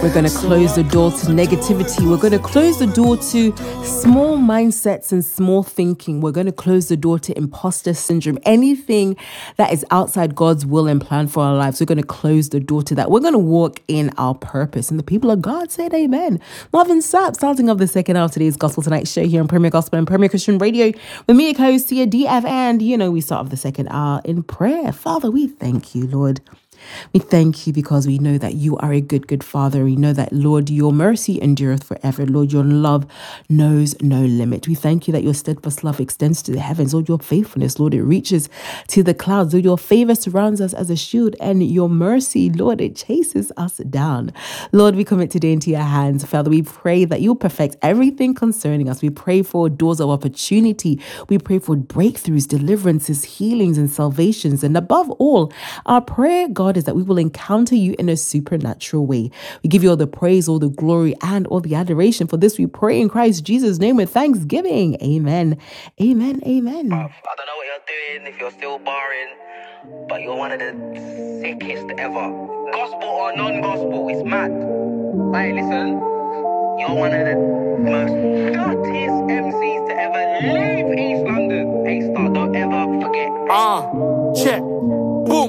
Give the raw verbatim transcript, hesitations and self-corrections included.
We're going to close the door to negativity. We're going to close the door to small mindsets and small thinking. We're going to close the door to imposter syndrome. Anything that is outside God's will and plan for our lives, we're going to close the door to that. We're going to walk in our purpose. And the people of God said amen. Marvin Sapp, starting off the second hour of today's Gospel Tonight show here on Premier Gospel and Premier Christian Radio with me, co-host Sia D F. And, you know, we start off the second hour in prayer. Father, we thank you, Lord. We thank you because we know that you are a good, good Father. We know that, Lord, your mercy endureth forever. Lord, your love knows no limit. We thank you that your steadfast love extends to the heavens. Lord, your faithfulness, Lord, it reaches to the clouds. Lord, your favor surrounds us as a shield, and your mercy, Lord, it chases us down. Lord, we commit today into your hands. Father, we pray that you'll perfect everything concerning us. We pray for doors of opportunity. We pray for breakthroughs, deliverances, healings, and salvations. And above all, our prayer, God, is that we will encounter you in a supernatural way. We give you all the praise, all the glory, and all the adoration. For this we pray in Christ Jesus' name with thanksgiving. Amen. Amen. Amen. Bruv, I don't know what you're doing, if you're still barring, but you're one of the sickest ever. Gospel or non-gospel, it's mad. Hey, listen, you're one of the most